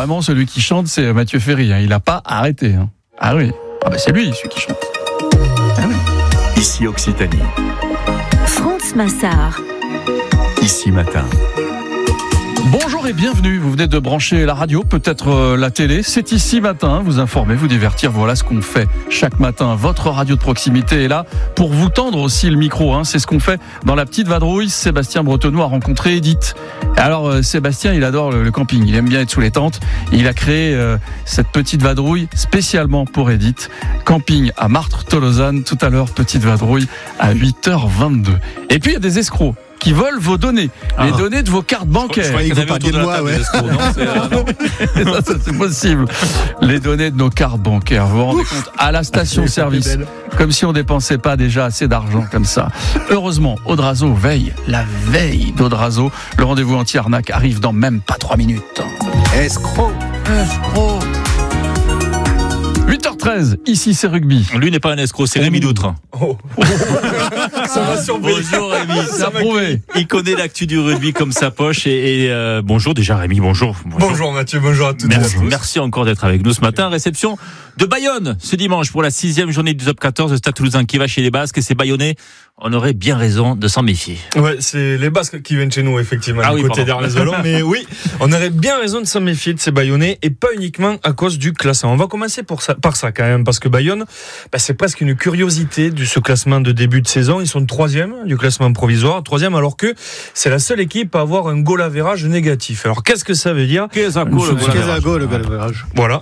vraiment, celui qui chante, c'est Mathieu Ferry. Il n'a pas arrêté. Ah oui. Ah bah c'est lui, celui qui chante. Ah oui. Ici Occitanie. France Massard. Ici Matin. Bonjour et bienvenue, vous venez de brancher la radio, peut-être la télé, c'est Ici Matin, vous informer, vous divertir, voilà ce qu'on fait chaque matin. Votre radio de proximité est là pour vous tendre aussi le micro, c'est ce qu'on fait dans la petite vadrouille. Sébastien Bretonneau a rencontré Edith. Alors Sébastien, il adore le camping, il aime bien être sous les tentes, il a créé cette petite vadrouille spécialement pour Edith. Camping à Martres-Tolosane, tout à l'heure, petite vadrouille à 8h22. Et puis il y a des escrocs qui volent vos données, les données de vos cartes bancaires. Je croyais que vous parliez de moi, ouais. Ça, c'est possible. Les données de nos cartes bancaires. Vous vous rendez compte, à la station-service, comme si on dépensait pas déjà assez d'argent comme ça. Heureusement, Audrazo veille, la veille d'Audrazo. Le rendez-vous anti-arnaque arrive dans même pas 3 minutes. Escroc. 8h13, ici c'est rugby. Lui n'est pas un escroc, c'est Rémi Doutre. Ça m'a surpris. Bonjour Rémi, Ça prouvé. il connaît l'actu du rugby comme sa poche et bonjour déjà Rémi, bonjour. Bonjour Mathieu, bonjour à toutes et à tous. Merci encore d'être avec nous ce matin. Réception de Bayonne ce dimanche pour la 6e journée du top 14 de Stade Toulousain qui va chez les Basques et c'est Bayonnais. On aurait bien raison de s'en méfier. Ouais, c'est les Basques qui viennent chez nous, effectivement, du côté d'Ernest Vallon. Mais oui, on aurait bien raison de s'en méfier de ces Bayonnais et pas uniquement à cause du classement. On va commencer par ça quand même, parce que Bayonne, c'est presque une curiosité de ce classement de début de saison. Ils sont 3e du classement provisoire, 3e, alors que c'est la seule équipe à avoir un goal average négatif. Alors qu'est-ce que ça veut dire? Le goal average. Voilà.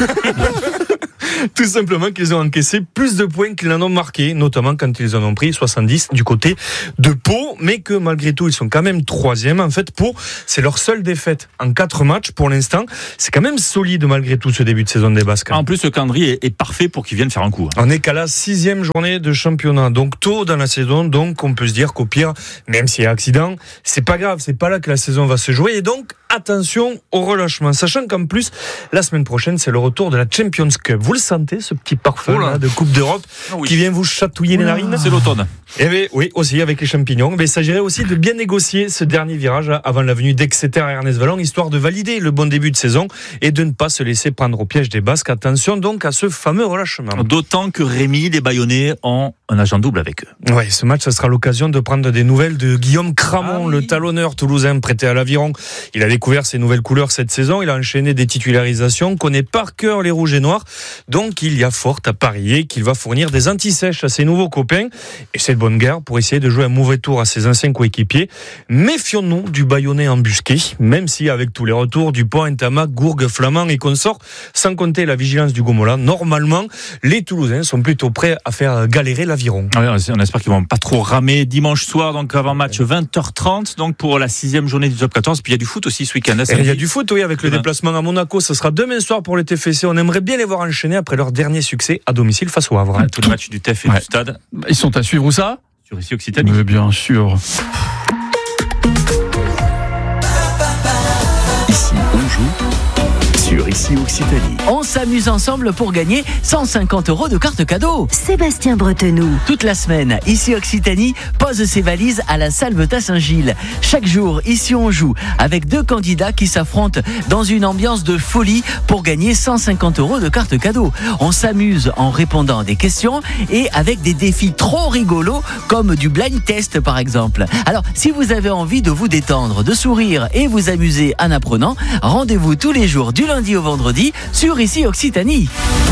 Tout simplement qu'ils ont encaissé plus de points qu'ils n'en ont marqué, notamment quand ils en ont pris 70 du côté de Pau, mais que malgré tout ils sont quand même 3e. En fait, Pau, c'est leur seule défaite en 4 matchs pour l'instant. C'est quand même solide malgré tout ce début de saison des Basques. En plus, le calendrier est parfait pour qu'ils viennent faire un coup. On est qu'à la 6e journée de championnat, donc tôt dans la saison, donc on peut se dire qu'au pire, même s'il y a accident, c'est pas grave, c'est pas là que la saison va se jouer, et donc attention au relâchement, sachant qu'en plus la semaine prochaine c'est le retour de la Champions Cup. Vous le sentez, ce petit parfum là, de Coupe d'Europe qui vient vous chatouiller les narines? C'est l'automne. Eh bien, oui, aussi avec les champignons. Mais il s'agirait aussi de bien négocier ce dernier virage avant la venue d'Exeter à Ernest Vallon, histoire de valider le bon début de saison et de ne pas se laisser prendre au piège des Basques. Attention donc à ce fameux relâchement. D'autant que Rémi, les Bayonnais ont un agent double avec eux. Ouais, ce match, ça sera l'occasion de prendre des nouvelles de Guillaume Cramon, le talonneur toulousain prêté à l'Aviron. Il a découvert ses nouvelles couleurs cette saison, il a enchaîné des titularisations, connaît par cœur les rouges et noirs, donc il y a fort à parier qu'il va fournir des anti-sèches à ses nouveaux copains, et c'est de bonne guerre pour essayer de jouer un mauvais tour à ses anciens coéquipiers. Méfions-nous du Bayonnais embusqué, même si avec tous les retours du Pont, Ntamak, Gourgue, Flamand et consorts, sans compter la vigilance du Gomola, normalement, les Toulousains sont plutôt prêts à faire galérer l'Aviron. Ouais, on espère qu'ils vont pas trop ramer dimanche soir, donc avant match 20h30, donc pour la 6e journée du top 14. Puis il y a du foot aussi ce week-end. Il y a du foot, oui, avec le déplacement à Monaco. Ce sera demain soir pour les TFC. On aimerait bien les voir enchaîner après leur dernier succès à domicile face au Havre. Tous les matchs du TEF et du Stade. Ils sont à suivre où ça? Sur Ici Occitanie. Mais bien sûr. Ici on joue sur Ici Occitanie. On s'amuse ensemble pour gagner 150 € de carte cadeau. Sébastien Bretonneau. Toute la semaine, Ici Occitanie pose ses valises à la Salvetat Saint-Gilles. Chaque jour, ici on joue avec 2 candidats qui s'affrontent dans une ambiance de folie pour gagner 150 € de carte cadeau. On s'amuse en répondant à des questions et avec des défis trop rigolos comme du blind test par exemple. Alors, si vous avez envie de vous détendre, de sourire et vous amuser en apprenant, rendez-vous tous les jours du lundi au vendredi sur Ici Occitanie.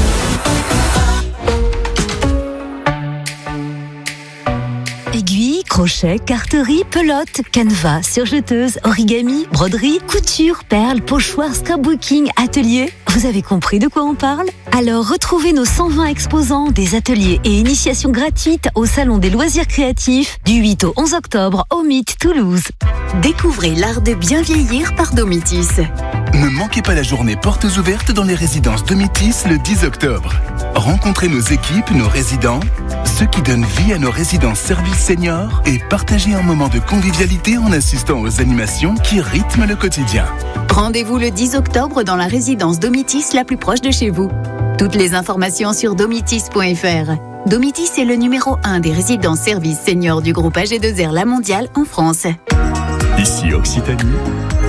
Aiguilles, crochets, carterie, pelote, canevas, surjeteuse, origami, broderie, couture, perles, pochoirs, scrapbooking, atelier. Vous avez compris de quoi on parle? Alors retrouvez nos 120 exposants, des ateliers et initiations gratuites au Salon des loisirs créatifs du 8 au 11 octobre au Mythe Toulouse. Découvrez l'art de bien vieillir par Domitis. Ne manquez pas la journée portes ouvertes dans les résidences Domitis le 10 octobre. Rencontrez nos équipes, nos résidents, ceux qui donnent vie à nos résidences services seniors et partagez un moment de convivialité en assistant aux animations qui rythment le quotidien. Rendez-vous le 10 octobre dans la résidence Domitis la plus proche de chez vous. Toutes les informations sur domitis.fr. Domitis est le numéro 1 des résidences services seniors du groupe AG2R La Mondiale en France. Ici Occitanie,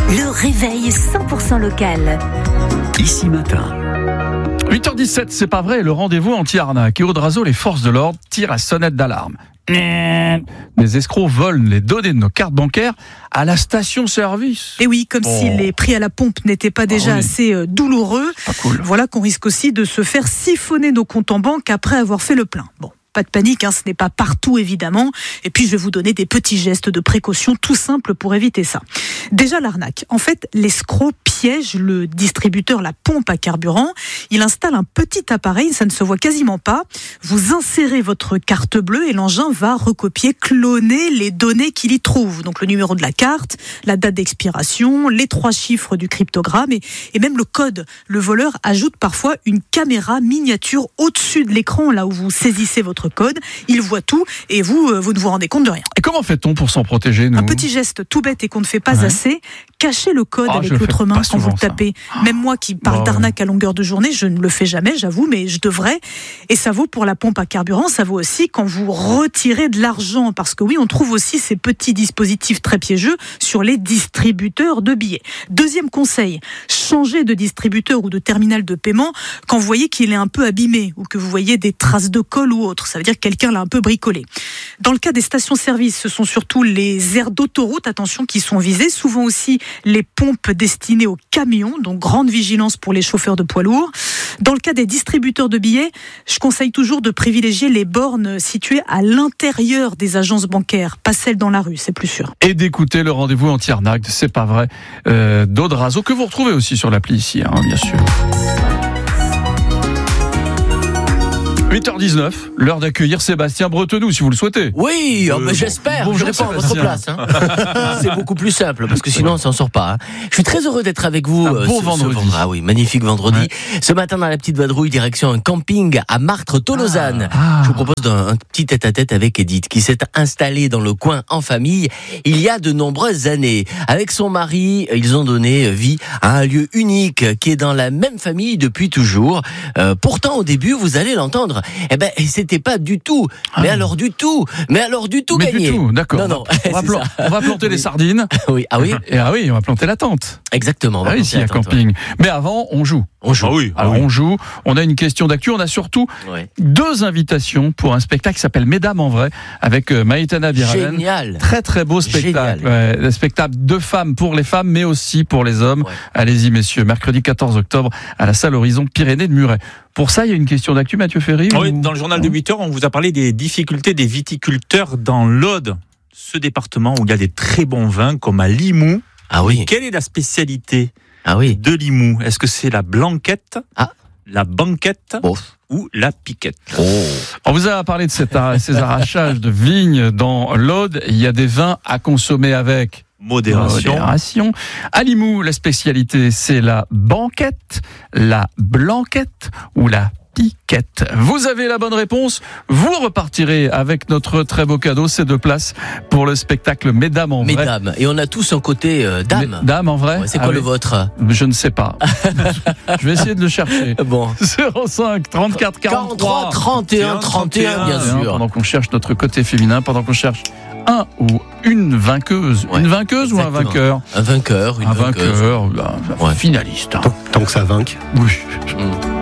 Le réveil 100% local. Ici Matin. 8h17, c'est pas vrai, le rendez-vous anti-arnaque. Et Aude Razo, les forces de l'ordre tirent la sonnette d'alarme. Les escrocs volent les données de nos cartes bancaires à la station-service. Et oui, comme si les prix à la pompe n'étaient pas déjà assez douloureux. Pas cool. Voilà qu'on risque aussi de se faire siphonner nos comptes en banque après avoir fait le plein. Bon. Pas de panique, ce n'est pas partout évidemment. Et puis je vais vous donner des petits gestes de précaution tout simples pour éviter ça. Déjà l'arnaque. En fait, l'escroc piège le distributeur, la pompe à carburant. Il installe un petit appareil, ça ne se voit quasiment pas. Vous insérez votre carte bleue et l'engin va recopier, cloner les données qu'il y trouve. Donc le numéro de la carte, la date d'expiration, les 3 chiffres du cryptogramme et même le code. Le voleur ajoute parfois une caméra miniature au-dessus de l'écran, là où vous saisissez votre code. Il voit tout et vous ne vous rendez compte de rien. Et comment fait-on pour s'en protéger, nous ? Un petit geste tout bête et qu'on ne fait pas assez, cachez le code avec l'autre main quand vous le tapez. Même moi qui parle d'arnaque à longueur de journée, je ne le fais jamais, j'avoue, mais je devrais. Et ça vaut pour la pompe à carburant, ça vaut aussi quand vous retirez de l'argent. Parce que oui, on trouve aussi ces petits dispositifs très piégeux sur les distributeurs de billets. Deuxième conseil, changez de distributeur ou de terminal de paiement quand vous voyez qu'il est un peu abîmé ou que vous voyez des traces de colle ou autre. Ça veut dire que quelqu'un l'a un peu bricolé. Dans le cas des stations-service, ce sont surtout les aires d'autoroute, attention, qui sont visées. Souvent aussi les pompes destinées aux camions, donc grande vigilance pour les chauffeurs de poids lourds. Dans le cas des distributeurs de billets, je conseille toujours de privilégier les bornes situées à l'intérieur des agences bancaires, pas celles dans la rue, c'est plus sûr. Et d'écouter le rendez-vous anti-arnaque, c'est pas vrai, d'Aude Razo, que vous retrouvez aussi sur l'appli ici, bien sûr. 8h19, l'heure d'accueillir Sébastien Bretenoux, si vous le souhaitez. Oui, mais j'espère. Bonjour, je réponds à votre place. C'est beaucoup plus simple, parce que sinon on s'en sort pas. Je suis très heureux d'être avec vous. Un beau vendredi. Ah oui, magnifique vendredi. Ouais. Ce matin dans la petite vadrouille, direction un camping à Martres-Tolosane. Je vous propose un petit tête-à-tête avec Edith, qui s'est installée dans le coin en famille il y a de nombreuses années. Avec son mari, ils ont donné vie à un lieu unique qui est dans la même famille depuis toujours. Pourtant, au début, vous allez l'entendre, c'était pas du tout. Mais alors du tout gagné. Du tout, d'accord. Non, on va planter les sardines. Oui, Et on va planter la tente. Exactement. Ici, à camping. Ouais. Mais avant, on joue. On joue. On a une question d'actu. On a surtout 2 invitations pour un spectacle qui s'appelle Mesdames en vrai, avec Maïtana Biralen. Génial. Très très beau spectacle. Un spectacle de femmes pour les femmes, mais aussi pour les hommes. Ouais. Allez-y messieurs, mercredi 14 octobre à la salle Horizon Pyrénées de Muret. Pour ça, il y a une question d'actu, Mathieu Ferry. Oui, dans le journal de 8h, on vous a parlé des difficultés des viticulteurs dans l'Aude, ce département où il y a des très bons vins comme à Limoux. Ah oui. Quelle est la spécialité de Limoux ? Est-ce que c'est la blanquette, la banquette ou la piquette ? On vous a parlé de ces arrachages de vignes dans l'Aude. Il y a des vins à consommer avec modération. À Limoux, la spécialité, c'est la banquette, la blanquette ou la piquette. Vous avez la bonne réponse. Vous repartirez avec notre très beau cadeau, ces 2 places pour le spectacle Mesdames en vrai. Mesdames. Et on a tous un côté dame. Dame en vrai. C'est quoi le vôtre ? Je ne sais pas. Je vais essayer de le chercher. Bon. 05 34 43 31, bien sûr. Pendant qu'on cherche notre côté féminin, pendant qu'on cherche un ou une vainqueuse. Une vainqueuse ou un vainqueur ? Un vainqueur, une vainqueuse. Un finaliste. Tant que ça vainque. Oui.